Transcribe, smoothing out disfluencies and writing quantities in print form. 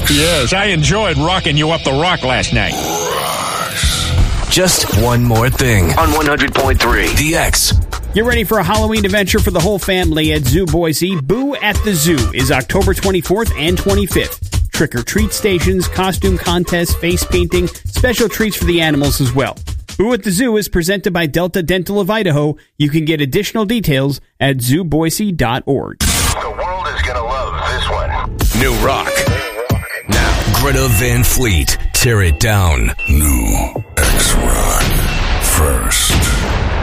Yes, I enjoyed rocking you up the rock last night. Just one more thing on 100.3 The X. Get ready for a Halloween adventure for the whole family at Zoo Boise. Boo at the Zoo is October 24th and 25th. Trick-or-treat stations, costume contests, face painting, special treats for the animals as well. Boo at the Zoo is presented by Delta Dental of Idaho. You can get additional details at zooboise.org. The world is going to love this one. New rock. Now, Greta Van Fleet. Tear it down. New X Rock. First.